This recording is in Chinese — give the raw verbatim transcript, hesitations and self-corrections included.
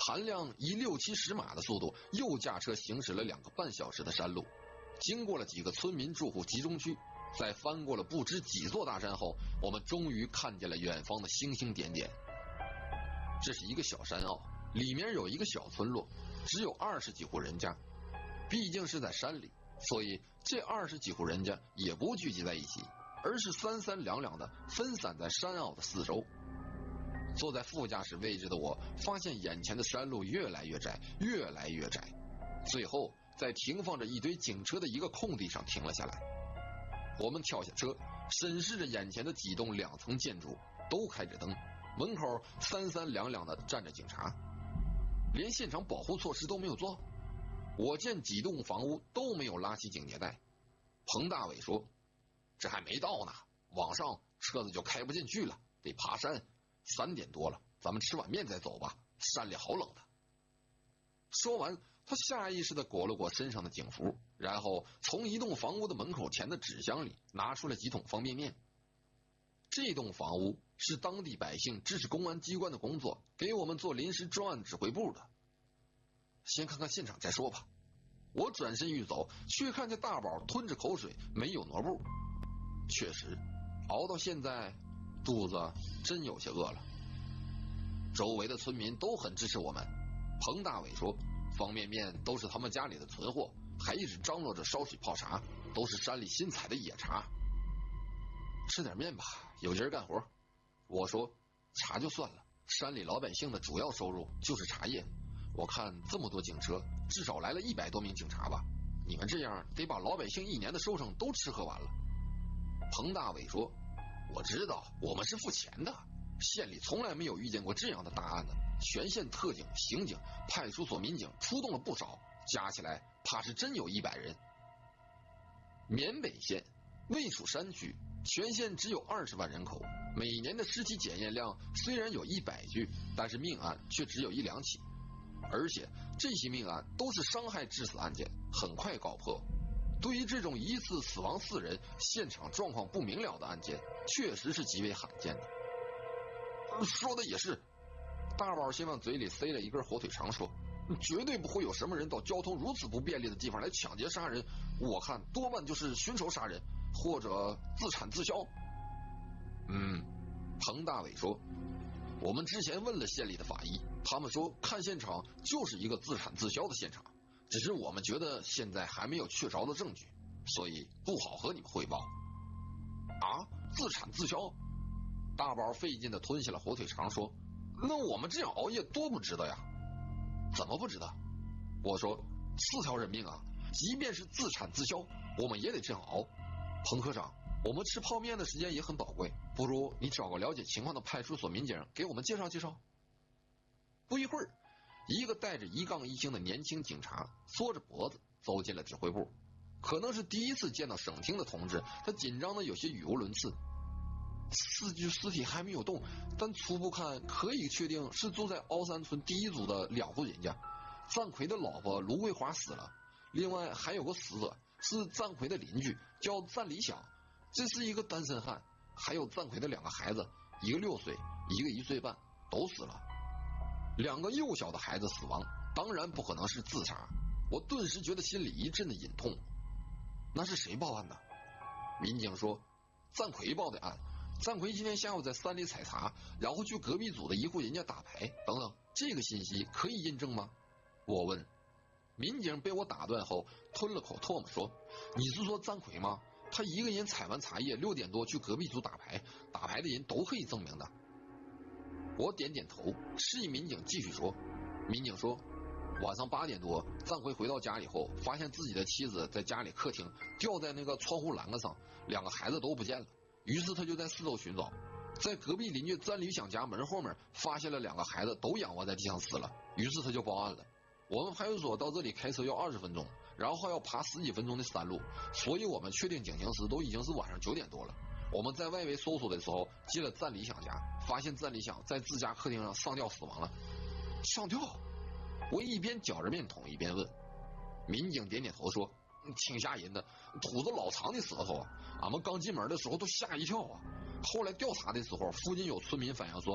韩亮以六七十码的速度又驾车行驶了两个半小时的山路，经过了几个村民住户集中区，在翻过了不知几座大山后，我们终于看见了远方的星星点点。这是一个小山坳，里面有一个小村落，只有二十几户人家。毕竟是在山里，所以这二十几户人家也不聚集在一起，而是三三两两的分散在山坳的四周。坐在副驾驶位置的我发现眼前的山路越来越窄，越来越窄，最后在停放着一堆警车的一个空地上停了下来。我们跳下车，审视着眼前的几栋两层建筑，都开着灯，门口三三两两的站着警察，连现场保护措施都没有做。我见几栋房屋都没有拉起警戒带。彭大伟说，这还没到呢，往上车子就开不进去了，得爬山，三点多了，咱们吃碗面再走吧，山里好冷的。说完，他下意识地裹了裹身上的警服，然后从一栋房屋的门口前的纸箱里拿出了几桶方便面。这栋房屋是当地百姓支持公安机关的工作，给我们做临时专案指挥部的。先看看现场再说吧。我转身欲走，却看见大宝吞着口水，没有挪步。确实，熬到现在，肚子真有些饿了。周围的村民都很支持我们。彭大伟说，方便面都是他们家里的存货，还一直张罗着烧水泡茶，都是山里新采的野茶。吃点面吧，有劲儿干活。我说，茶就算了，山里老百姓的主要收入就是茶叶。我看这么多警车，至少来了一百多名警察吧，你们这样得把老百姓一年的收成都吃喝完了。彭大伟说，我知道我们是付钱的，县里从来没有遇见过这样的大案的，全县特警、刑警、派出所民警出动了不少，加起来怕是真有一百人。缅北县位处山区，全县只有二十万人口，每年的尸体检验量虽然有一百具，但是命案却只有一两起，而且这些命案都是伤害致死案件，很快告破。对于这种疑似死亡四人、现场状况不明了的案件，确实是极为罕见的。说的也是。大宝先往嘴里塞了一根火腿肠，说，绝对不会有什么人到交通如此不便利的地方来抢劫杀人，我看多半就是寻仇杀人或者自产自销。嗯，彭大伟说，我们之前问了县里的法医，他们说看现场就是一个自产自销的现场，只是我们觉得现在还没有确凿的证据，所以不好和你们汇报。啊，自产自销？大宝费劲地吞下了火腿肠，说，那我们这样熬夜多不值得呀。怎么不值得？我说，四条人命啊，即便是自产自销，我们也得这样熬。彭科长，我们吃泡面的时间也很宝贵，不如你找个了解情况的派出所民警给我们介绍介绍。不一会儿，一个带着一杠一星的年轻警察缩着脖子走进了指挥部。可能是第一次见到省厅的同志，他紧张的有些语无伦次。四具尸体还没有动，但初步看可以确定是住在凹山村第一组的两户人家。赞奎的老婆卢桂华死了，另外还有个死者是赞奎的邻居，叫赞理想，这是一个单身汉。还有赞奎的两个孩子，一个六岁，一个一岁半，都死了。两个幼小的孩子死亡，当然不可能是自杀。我顿时觉得心里一阵的隐痛。那是谁报案的？民警说，赞奎报的案。赞奎今天下午在山里采茶，然后去隔壁组的一户人家打牌等等，这个信息可以印证吗？我问。民警被我打断后吞了口唾沫，说，你是说赞奎吗？他一个人采完茶叶，六点多去隔壁组打牌，打牌的人都可以证明的。我点点头，示意民警继续说。民警说，晚上八点多，赞奎回到家里后，发现自己的妻子在家里客厅吊在那个窗户栏杆上，两个孩子都不见了。于是他就在四周寻找，在隔壁邻居赞理想家门后面发现了两个孩子都仰卧在地上死了，于是他就报案了。我们派出所到这里开车要二十分钟，然后还要爬十几分钟的山路，所以我们确定警情时都已经是晚上九点多了。我们在外围搜索的时候进了赞理想家，发现赞理想在自家客厅上上吊死亡了。上吊？我一边搅着面桶一边问。民警点点头说，挺吓人的，吐着老长的舌头啊！俺们刚进门的时候都吓一跳啊！后来调查的时候，附近有村民反映说，